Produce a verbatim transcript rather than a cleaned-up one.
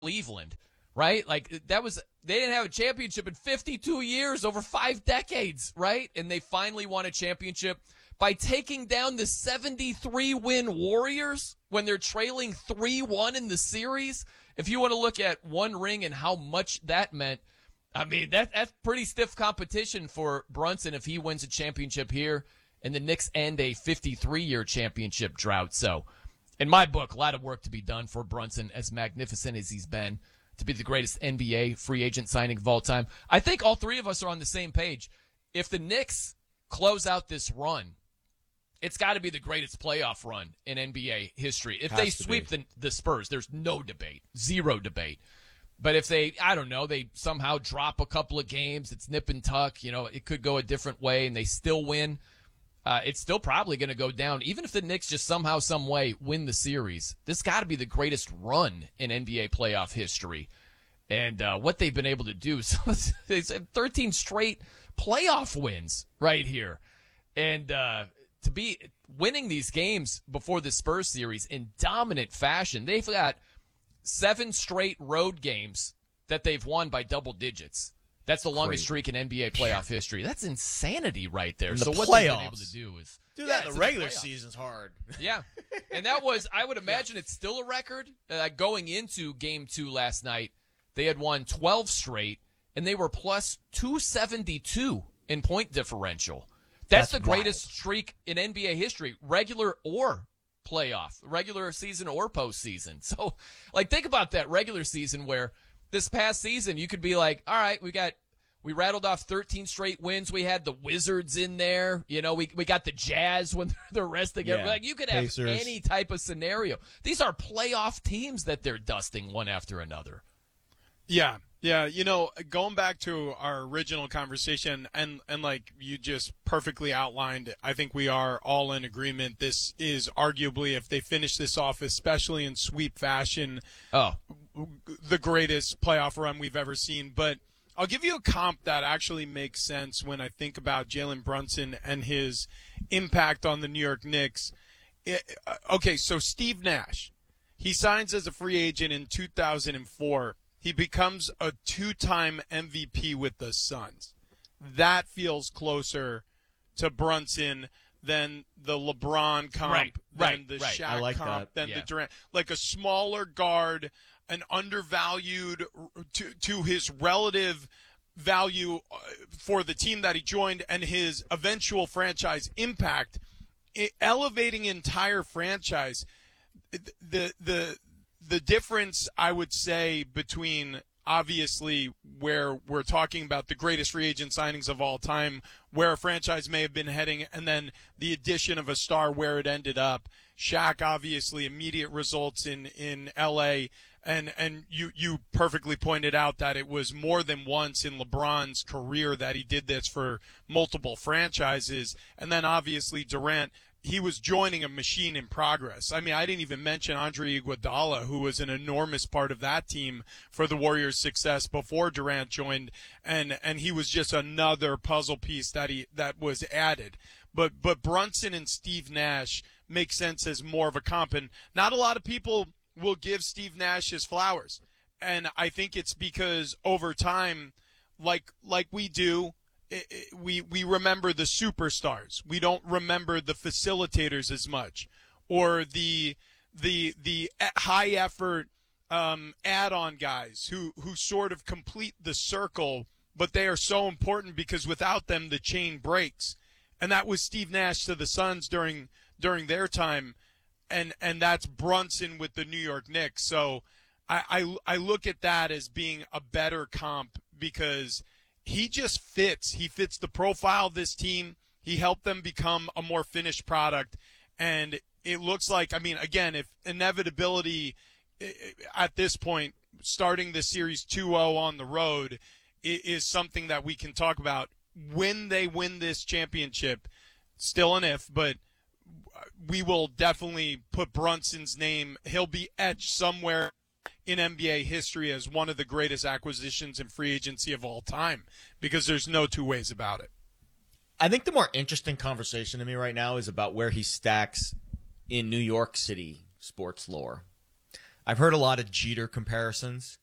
Cleveland, right? Like that was they didn't have a championship in fifty-two years, over five decades, right? And they finally won a championship by taking down the seventy-three win Warriors when they're trailing three one in the series. If you want to look at one ring and how much that meant, I mean, that that's pretty stiff competition for Brunson if he wins a championship here and the Knicks end a fifty-three year championship drought. So, in my book, a lot of work to be done for Brunson, as magnificent as he's been, to be the greatest N B A free agent signing of all time. I think all three of us are on the same page. If the Knicks close out this run, it's got to be the greatest playoff run in N B A history. If they sweep the, the Spurs, there's no debate, zero debate. But if they, I don't know, they somehow drop a couple of games, it's nip and tuck, you know, it could go a different way, and they still win, uh, it's still probably going to go down. Even if the Knicks just somehow, some way win the series, this got to be the greatest run in N B A playoff history. And uh, what they've been able to do, so it's thirteen straight playoff wins right here. And, uh, to be winning these games before the Spurs series in dominant fashion. They've got seven straight road games that they've won by double digits. That's the longest streak in N B A playoff history. That's insanity right there. The so what playoffs. they've been able to do is do yeah, that in the regular season's hard. Yeah, and that was, I would imagine it's still a record. Uh, going into game two last night, they had won twelve straight, and they were plus two seventy-two in point differential. That's, That's the greatest wild. streak in N B A history, regular or playoff, regular season or postseason. So, like, think about that regular season where this past season you could be like, all right, we got we rattled off thirteen straight wins. We had the Wizards in there. You know, we we got the Jazz when they're resting. Yeah. Like, you could have Pacers. Any type of scenario. These are playoff teams that they're dusting one after another. Yeah. Yeah, you know, going back to our original conversation, and, and like you just perfectly outlined, I think we are all in agreement. This is arguably, if they finish this off, especially in sweep fashion, oh. the greatest playoff run we've ever seen. But I'll give you a comp that actually makes sense when I think about Jalen Brunson and his impact on the New York Knicks. It, okay, so Steve Nash, he signs as a free agent in two thousand four. He becomes a two-time M V P with the Suns. That feels closer to Brunson than the LeBron comp, right, than right, the right. Shaq like comp, that. than yeah. the Durant. Like a smaller guard, an undervalued to, to his relative value for the team that he joined and his eventual franchise impact, elevating entire franchise. The the The difference, I would say, between obviously where we're talking about the greatest free agent signings of all time, where a franchise may have been heading, and then the addition of a star where it ended up. Shaq, obviously, immediate results in, in L A, and, and you, you perfectly pointed out that it was more than once in LeBron's career that he did this for multiple franchises. And then, obviously, Durant, he was joining a machine in progress. I mean, I didn't even mention Andre Iguodala, who was an enormous part of that team for the Warriors' success before Durant joined, and and he was just another puzzle piece that he that was added. But but Brunson and Steve Nash make sense as more of a comp, and not a lot of people will give Steve Nash his flowers, and I think it's because over time, like like we do. It, it, we we remember the superstars. We don't remember the facilitators as much, or the the the high effort um, add-on guys who who sort of complete the circle, but they are so important because without them the chain breaks. And that was Steve Nash to the Suns during during their time, and and that's Brunson with the New York Knicks. So I I, I look at that as being a better comp because he just fits. He fits the profile of this team. He helped them become a more finished product. And it looks like, I mean, again, if inevitability at this point, starting the series two oh on the road is something that we can talk about when they win this championship, still an if, but we will definitely put Brunson's name. He'll be etched somewhere in N B A history as one of the greatest acquisitions in free agency of all time, because there's no two ways about it. I think the more interesting conversation to me right now is about where he stacks in New York City sports lore. I've heard a lot of Jeter comparisons.